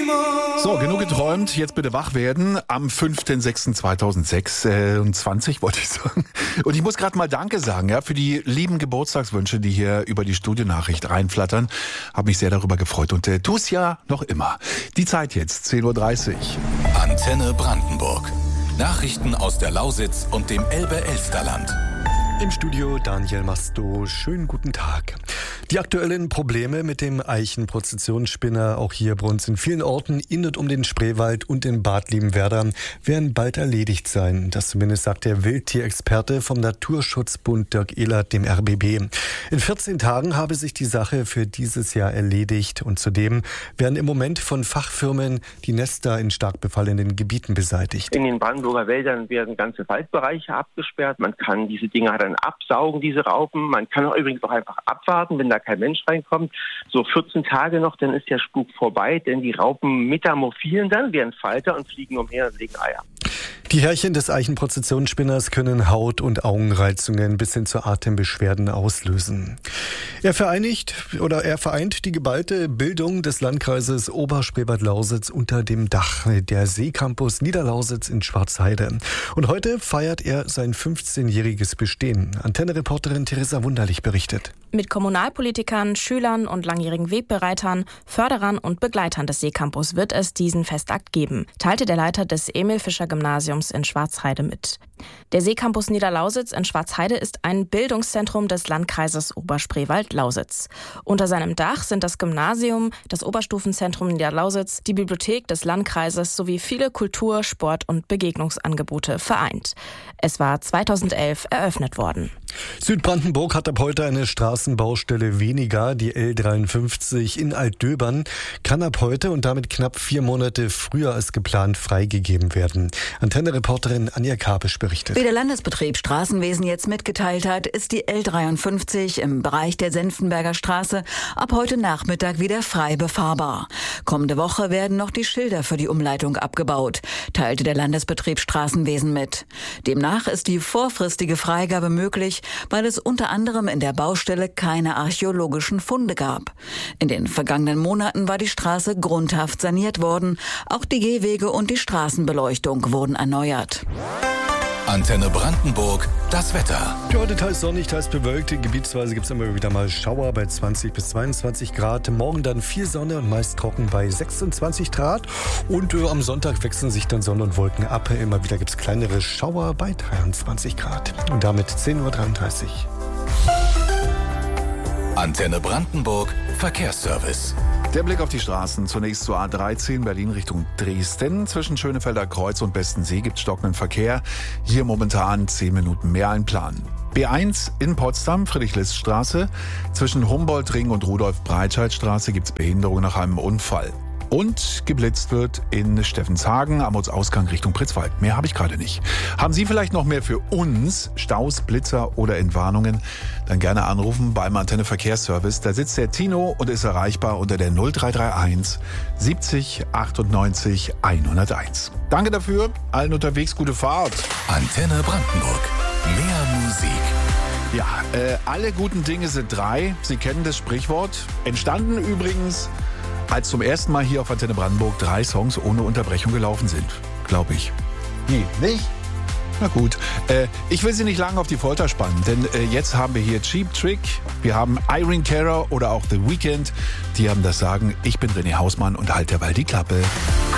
So, genug geträumt, jetzt bitte wach werden. Am 5.6.2026 wollte ich sagen. Und ich muss gerade mal Danke sagen, ja, für die lieben Geburtstagswünsche, die hier über die Studionachricht reinflattern. Hab mich sehr darüber gefreut und tu's ja noch immer. Die Zeit jetzt, 10.30 Uhr. Antenne Brandenburg. Nachrichten aus der Lausitz und dem Elbe-Elsterland. Im Studio Daniel Masto. Schönen guten Tag. Die aktuellen Probleme mit dem Eichenprozessionsspinner, auch hier bei uns in vielen Orten, in und um den Spreewald und in Bad Liebenwerda, werden bald erledigt sein. Das zumindest sagt der Wildtierexperte vom Naturschutzbund Dirk Ehlert, dem RBB. In 14 Tagen habe sich die Sache für dieses Jahr erledigt. Und zudem werden im Moment von Fachfirmen die Nester in stark befallenen Gebieten beseitigt. In den Brandenburger Wäldern werden ganze Waldbereiche abgesperrt. Man kann diese Dinger dann absaugen, diese Raupen. Man kann auch übrigens auch einfach abwarten, wenn da kein Mensch reinkommt. So 14 Tage noch, dann ist der Spuk vorbei, denn die Raupen metamorphieren dann, werden Falter und fliegen umher und legen Eier. Die Härchen des Eichenprozessionsspinners können Haut- und Augenreizungen bis hin zu Atembeschwerden auslösen. Er vereint die geballte Bildung des Landkreises Oberspreewald-Lausitz unter dem Dach der Seecampus Niederlausitz in Schwarzheide. Und heute feiert er sein 15-jähriges Bestehen. Antenne-Reporterin Theresa Wunderlich berichtet. Mit Kommunalpolitikern, Schülern und langjährigen Wegbereitern, Förderern und Begleitern des Seecampus wird es diesen Festakt geben, teilte der Leiter des Emil-Fischer-Gymnasiums in Schwarzheide mit. Der Seecampus Niederlausitz in Schwarzheide ist ein Bildungszentrum des Landkreises Oberspreewald-Lausitz. Unter seinem Dach sind das Gymnasium, das Oberstufenzentrum Niederlausitz, die Bibliothek des Landkreises sowie viele Kultur-, Sport- und Begegnungsangebote vereint. Es war 2011 eröffnet worden. Südbrandenburg hat ab heute eine Straßenbaustelle weniger. Die L53 in Altdöbern kann ab heute und damit knapp 4 Monate früher als geplant freigegeben werden. Antenne-Reporterin Anja Kapisch berichtet. Wie der Landesbetrieb Straßenwesen jetzt mitgeteilt hat, ist die L53 im Bereich der Senftenberger Straße ab heute Nachmittag wieder frei befahrbar. Kommende Woche werden noch die Schilder für die Umleitung abgebaut, teilte der Landesbetrieb Straßenwesen mit. Demnach ist die vorfristige Freigabe möglich, weil es unter anderem in der Baustelle keine archäologischen Funde gab. In den vergangenen Monaten war die Straße grundhaft saniert worden. Auch die Gehwege und die Straßenbeleuchtung wurden erneuert. Antenne Brandenburg, das Wetter. Ja, heute teils sonnig, teils bewölkt. Gebietsweise gibt es immer wieder mal Schauer bei 20 bis 22 Grad. Morgen dann viel Sonne und meist trocken bei 26 Grad. Und am Sonntag wechseln sich dann Sonne und Wolken ab. Immer wieder gibt es kleinere Schauer bei 23 Grad. Und damit 10.33 Uhr. Antenne Brandenburg, Verkehrsservice. Der Blick auf die Straßen. Zunächst zur A13 Berlin Richtung Dresden. Zwischen Schönefelder Kreuz und Bestensee gibt es stockenden Verkehr. Hier momentan 10 Minuten mehr einplanen. B1 in Potsdam, Friedrich-List-Straße. Zwischen Humboldt-Ring und Rudolf-Breitscheid-Straße gibt es Behinderung nach einem Unfall. Und geblitzt wird in Steffenshagen am Ortsausgang Richtung Pritzwalk. Mehr habe ich gerade nicht. Haben Sie vielleicht noch mehr für uns, Staus, Blitzer oder Entwarnungen? Dann gerne anrufen beim Antenne Verkehrsservice. Da sitzt der Tino und ist erreichbar unter der 0331 70 98 101. Danke dafür. Allen unterwegs gute Fahrt. Antenne Brandenburg. Mehr Musik. Ja, alle guten Dinge sind 3. Sie kennen das Sprichwort. Entstanden übrigens, als zum ersten Mal hier auf Antenne Brandenburg 3 Songs ohne Unterbrechung gelaufen sind. Glaube ich. Nee, nicht? Na gut. Ich will Sie nicht lange auf die Folter spannen, denn jetzt haben wir hier Cheap Trick, wir haben Irene Cara oder auch The Weeknd. Die haben das Sagen. Ich bin René Hausmann und halt derweil die Klappe.